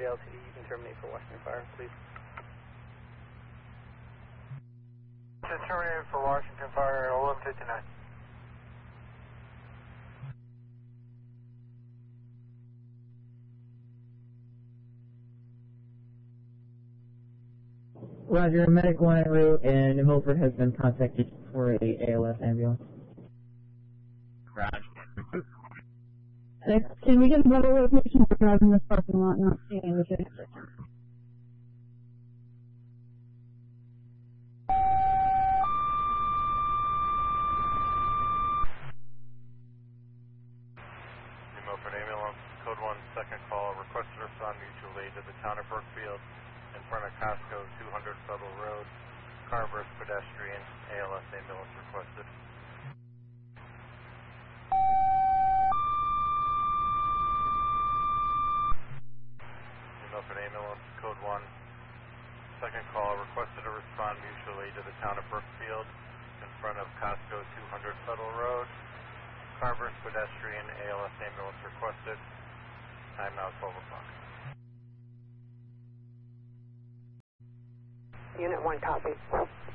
Street LTD, you can terminate for Washington Fire, please. Terminated for Washington Fire at 11:59. Roger, medic 1 en route, and New Milford has been contacted for a ALS ambulance. Roger. Can we get a better location for driving this parking lot, not seeing anything? New Milford ambulance, code 1, second call, requested to respond mutual aid to the town of Brookfield in front of Costco, 200 Federal Road, car burst pedestrian, ALS ambulance requested. New Milford ambulance, code 1, second call, requested to respond mutual aid to the town of Brookfield in front of Costco, 200 Federal Road, car burst pedestrian, ALS ambulance requested. Time now 12 o'clock. Unit 1, copy.